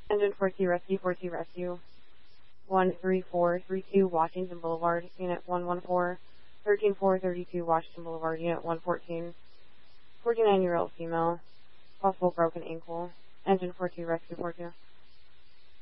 Engine 42 Rescue, 42 Rescue. 13432 Washington Boulevard, Unit 114. 13432 Washington Boulevard, Unit 114. 49-year-old female. Possible broken ankle. Engine 42 Rescue, 42.